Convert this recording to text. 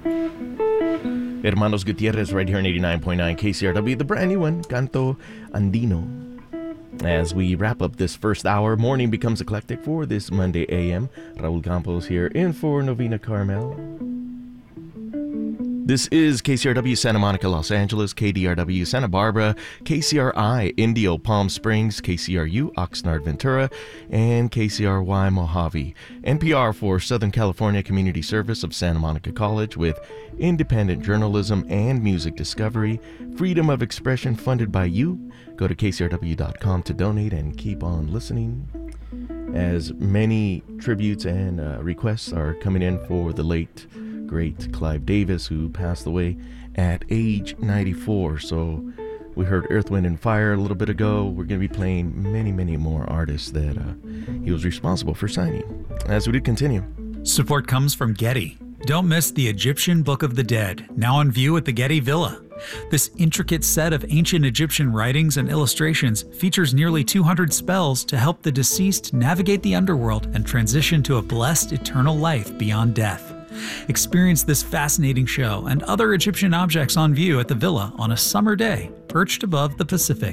Hermanos Gutierrez right here on 89.9 KCRW, the brand new one, Canto Andino. As we wrap up this first hour, morning becomes eclectic for this Monday AM. Raul Campos here in for Novena Carmel. This is KCRW Santa Monica, Los Angeles, KDRW Santa Barbara, KCRI Indio Palm Springs, KCRU Oxnard Ventura, and KCRY Mojave. NPR for Southern California Community Service of Santa Monica College with independent journalism and music discovery, freedom of expression funded by you. Go to kcrw.com to donate and keep on listening. As many tributes and requests are coming in for the late great Clive Davis, who passed away at age 94. So we heard Earth, Wind, and Fire a little bit ago. We're going to be playing many, many more artists that he was responsible for signing. As we do continue. Support comes from Getty. Don't miss the Egyptian Book of the Dead, now on view at the Getty Villa. This intricate set of ancient Egyptian writings and illustrations features nearly 200 spells to help the deceased navigate the underworld and transition to a blessed eternal life beyond death. Experience this fascinating show and other Egyptian objects on view at the villa on a summer day, perched above the Pacific.